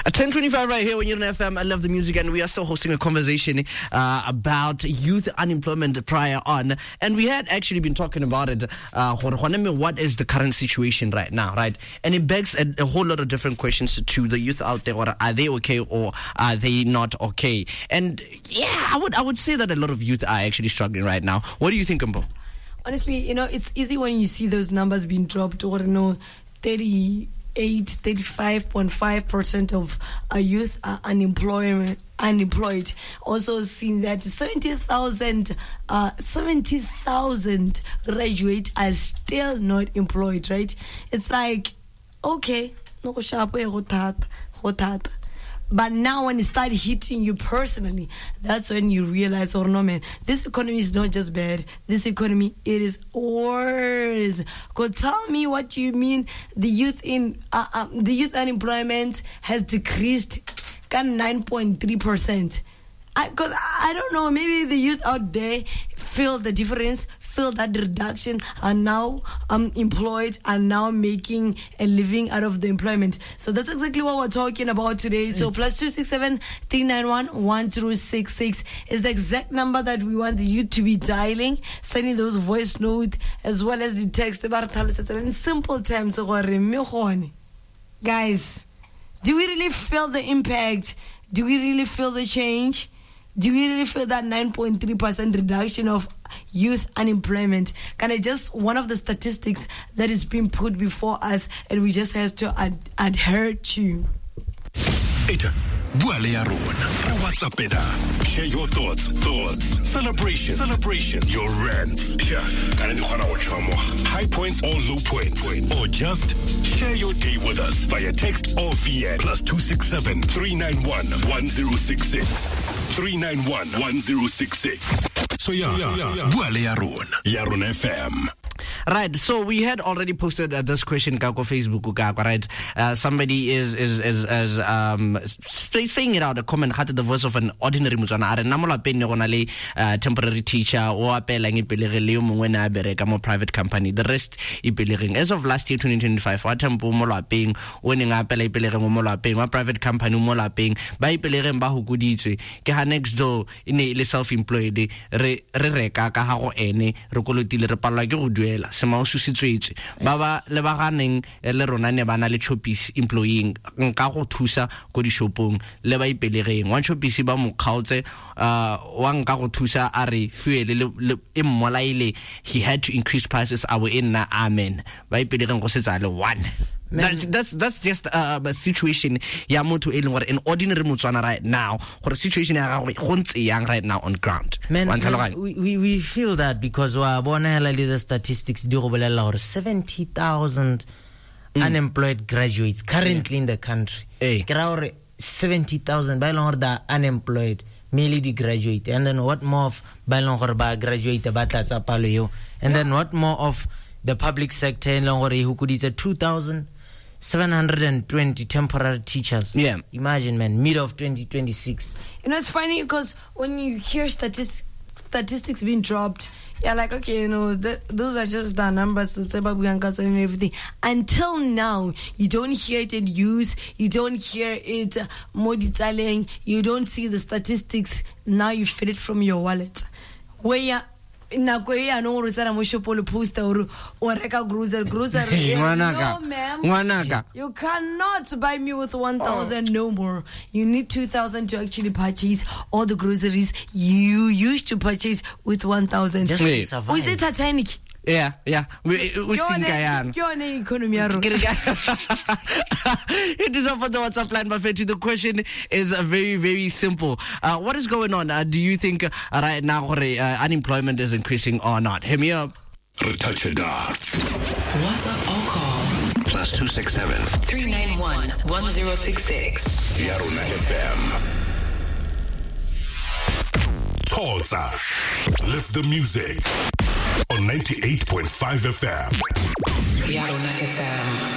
At 10:25 right here when you're on FM, I love the music, and we are still hosting a conversation about youth unemployment prior on, and we had actually been talking about it. What is the current situation right now, right? And it begs a whole lot of different questions to the youth out there. Or are they okay or are they not okay? And yeah, I would say that a lot of youth are actually struggling right now. What do you think, Mbo? Honestly, it's easy when you see those numbers being dropped, or 35.5% of youth are unemployed. Also seen that 70,000 graduates are still not employed, right? It's like, okay, no but now when it starts hitting you personally, that's when you realize, oh no man, this economy is not just bad. This economy, it is worse. Go tell me what you mean. The youth unemployment has decreased 9.3%. Because I don't know, maybe the youth out there feel the difference, feel that reduction, are now employed, are now making a living out of the employment. So that's exactly what we're talking about today. So +267 391 1066 is the exact number that we want you to be dialing, sending those voice notes as well as the text in simple terms. Guys, do we really feel the impact? Do we really feel the change? Do we really feel that 9.3% reduction of youth unemployment? One of the statistics that is being put before us, and we just have to adhere to. Share your thoughts, celebration, your rants. High points or low points, or just share your day with us via text or VN +267 391 1066 391 1066. So Yaron FM. Right, so we had already posted this question on Facebook, right? Somebody is saying it out, a comment had the voice of an ordinary Mutswana. Temporary teacher or private company. The rest as of last year 2025, winning private company next door in self-employed semao susitswetse ba ba lebaganeng le rona ne bana le chopis employing nka go thusa go di shopong le ba ipelegeng wa chopisi ba mo kgaotse wa nka go thusa are fuel le immolaile he had to increase prices our in na amen ba ipelegeng go setsa le one. That's just a situation ya motho e leng gore an ordinary Motswana right now, gore situation ya gagwe go ntse yang right now on ground. We feel that because wa bona hela le the statistics di go bolela gore 70,000 unemployed graduates currently in the country. Ke ra gore 70,000 ba leng gore da unemployed merely the graduate, and then what more of ba leng gore ba graduate ba tlatsa palo yo, and then what more of the public sector in gore who could is 2,720 temporary teachers. Yeah. Imagine, man, mid of 2026. It's funny because when you hear statistics being dropped, you're like, okay, those are just the numbers and everything. Until now, you don't hear it in news, you don't hear it more detailing, you don't see the statistics. Now you feel it from your wallet. Where poster or reka grocery. No, ma'am. You cannot buy me with 1,000 no more. You need 2,000 to actually purchase all the groceries you used to purchase with 1,000. Just to survive. Was it Titanic? Yeah. We sing Guyana. It is up on the WhatsApp line, but the question is very, very simple. What is going on? Do you think right now unemployment is increasing or not? Hit me up. WhatsApp or call +267 391 1066. Yarona FM. Tulsa. Lift the music on 98.5 FM. Yarona FM.